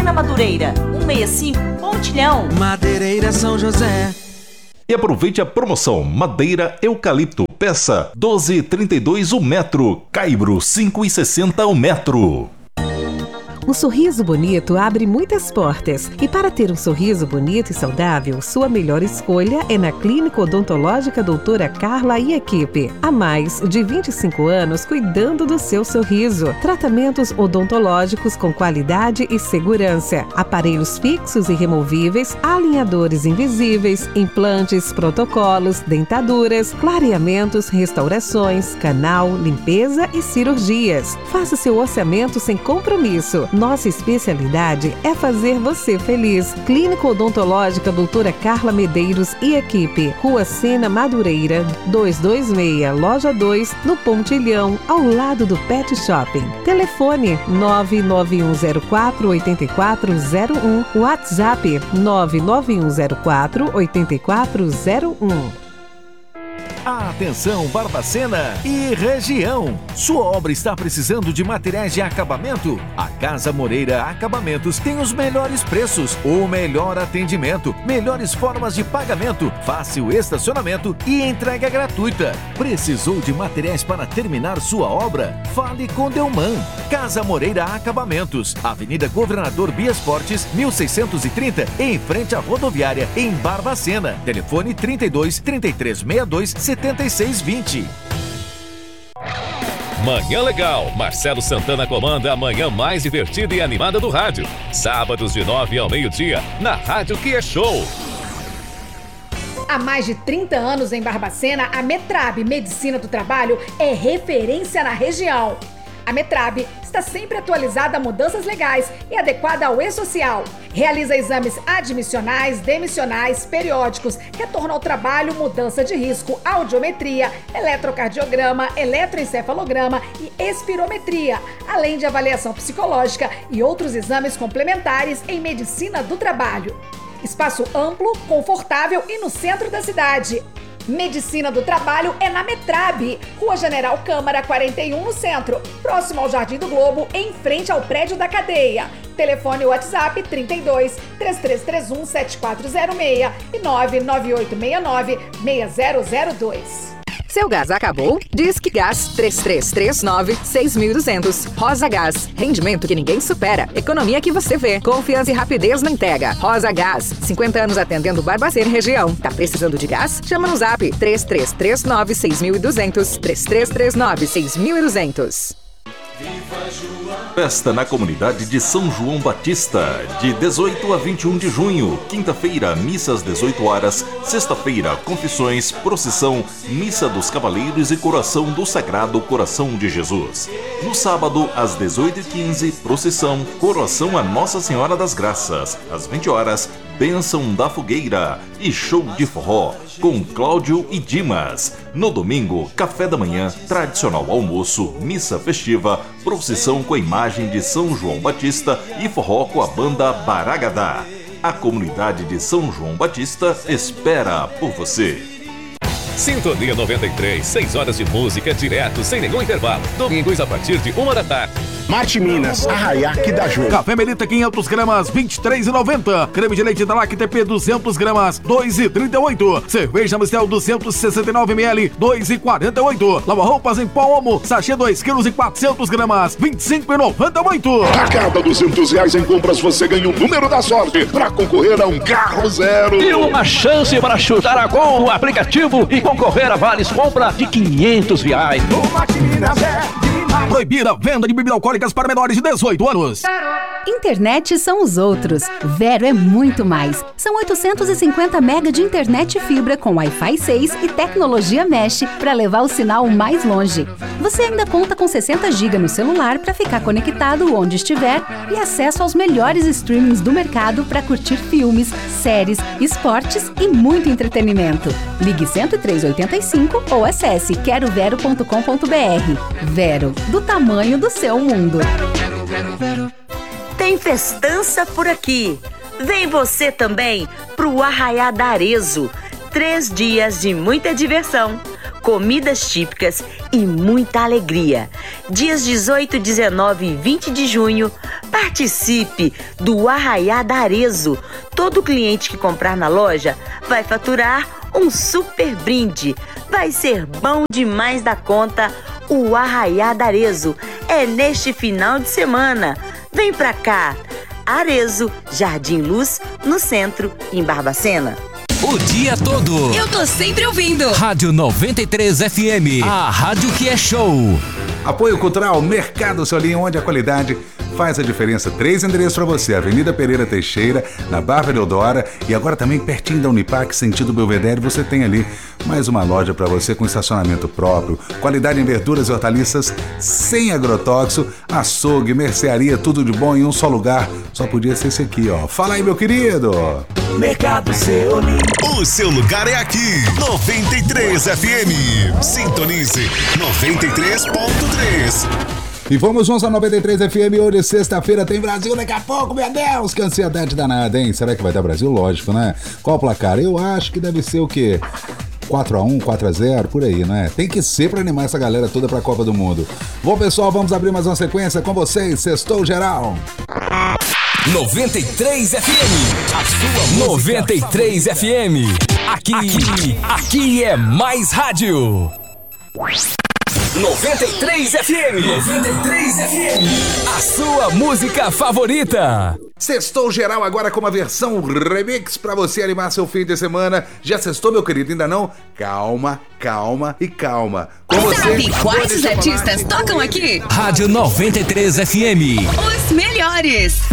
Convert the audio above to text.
Sena Madureira, 165 Pontilhão. Madeireira São José. E aproveite a promoção Madeira Eucalipto, peça 12,32 o metro, caibro 5,60 o metro. Um sorriso bonito abre muitas portas. E para ter um sorriso bonito e saudável, sua melhor escolha é na Clínica Odontológica Doutora Carla e equipe. Há mais de 25 anos cuidando do seu sorriso. Tratamentos odontológicos com qualidade e segurança. Aparelhos fixos e removíveis, alinhadores invisíveis, implantes, protocolos, dentaduras, clareamentos, restaurações, canal, limpeza e cirurgias. Faça seu orçamento sem compromisso. Nossa especialidade é fazer você feliz. Clínica Odontológica Doutora Carla Medeiros e equipe. Rua Sena Madureira, 226, Loja 2, no Pontilhão, ao lado do Pet Shopping. Telefone 99104-8401. WhatsApp 99104-8401. Atenção Barbacena e região! Sua obra está precisando de materiais de acabamento? A Casa Moreira Acabamentos tem os melhores preços, o melhor atendimento, melhores formas de pagamento, fácil estacionamento e entrega gratuita. Precisou de materiais para terminar sua obra? Fale com Delman. Casa Moreira Acabamentos, Avenida Governador Bias Fortes, 1630, em frente à rodoviária, em Barbacena. Telefone 32 3362 7620. Manhã Legal. Marcelo Santana comanda a manhã mais divertida e animada do rádio. Sábados de 9 ao meio-dia, na Rádio Que é Show. Há mais de 30 anos em Barbacena, a Metrab Medicina do Trabalho é referência na região. A Metrab está sempre atualizada a mudanças legais e adequada ao e-social. Realiza exames admissionais, demissionais, periódicos, retorno ao trabalho, mudança de risco, audiometria, eletrocardiograma, eletroencefalograma e espirometria, além de avaliação psicológica e outros exames complementares em medicina do trabalho. Espaço amplo, confortável e no centro da cidade. Medicina do Trabalho é na Metrab, Rua General Câmara 41, no centro, próximo ao Jardim do Globo, em frente ao prédio da cadeia. Telefone WhatsApp 32 3331 7406 e 99869 6002. Seu gás acabou? Disque Gás 3339-6200. Rosa Gás. Rendimento que ninguém supera. Economia que você vê. Confiança e rapidez na entrega. Rosa Gás. 50 anos atendendo Barbacena e região. Tá precisando de gás? Chama no zap 3339-6200. 3339-6200. Festa na comunidade de São João Batista, de 18 a 21 de junho. Quinta-feira, missa às 18 horas. Sexta-feira, confissões, procissão, missa dos cavaleiros e coração do Sagrado Coração de Jesus. No sábado, às 18h15, procissão, coroação a Nossa Senhora das Graças. Às 20 horas, bênção da fogueira e show de forró com Cláudio e Dimas. No domingo, café da manhã, tradicional almoço, missa festiva, procissão com a imagem de São João Batista e forró com a banda Baragadá. A comunidade de São João Batista espera por você. Sintonia 93, 6 horas de música direto, sem nenhum intervalo. Domingos a partir de 1 da tarde. Marte Minas, Arraiaque da Ju. Café Melita 500 gramas, R$ 23,90. Creme de leite da Lactep 200 gramas, R$ 2,38. Cerveja Mistel 269 ml, R$ 2,48. Lava roupas em pó Omo, sachê 2 kg e 400 gramas, R$ 25,98. A cada R$200 em compras você ganha o número da sorte para concorrer a um carro zero. E uma chance para chutar a gol no aplicativo e concorrer a vales compra de R$500. O Marte Minas é demais. Proibir a venda de bebidas alcoólicas para menores de 18 anos. Internet são os outros. Vero é muito mais. São 850 mega de internet fibra com Wi-Fi 6 e tecnologia Mesh para levar o sinal mais longe. Você ainda conta com 60 GB no celular para ficar conectado onde estiver e acesso aos melhores streamings do mercado para curtir filmes, séries, esportes e muito entretenimento. Ligue 10385 ou acesse querovero.com.br. Vero, do tamanho do seu mundo. Tem festança por aqui. Vem você também pro Arraiá da Arezzo. 3 dias de muita diversão. comidas típicas e muita alegria. Dias 18, 19 e 20 de junho, participe do Arraiá da Arezzo. Todo cliente que comprar na loja vai faturar um super brinde. Vai ser bom demais da conta. O Arraiá da Arezzo é neste final de semana. Vem pra cá. Arezzo, Jardim Luz, no centro, em Barbacena. O dia todo. Eu tô sempre ouvindo. Rádio 93 FM, a rádio que é show. Apoio Cultural Mercado Solim, onde a qualidade faz a diferença. 3 endereços para você: Avenida Pereira Teixeira, na Barra Deodora, e agora também pertinho da Unipac, sentido Belvedere, você tem ali mais uma loja para você com estacionamento próprio, qualidade em verduras e hortaliças sem agrotóxico, açougue, mercearia, tudo de bom em um só lugar. Só podia ser esse aqui, ó. Fala aí, meu querido. Mercado Solim. O seu lugar é aqui, 93 FM. Sintonize 93.3. E vamos a 93 FM, hoje sexta-feira tem Brasil daqui a pouco, meu Deus, que ansiedade danada, hein? Será que vai dar Brasil? Lógico, né? Qual o placar? Eu acho que deve ser o quê? 4-1, 4-0, por aí, né? Tem que ser pra animar essa galera toda pra Copa do Mundo. Bom, pessoal, vamos abrir mais uma sequência com vocês, Sextou Geral. 93 FM, a sua 93 FM, aqui é mais rádio. 93 FM, 93 FM, a sua música favorita. Sextou Geral agora com uma versão remix pra você animar seu fim de semana. Já sextou, meu querido? Ainda não? Calma, calma e calma. Com você, sabe quais os artistas tocam aqui? Rádio 93 FM. Os melhores.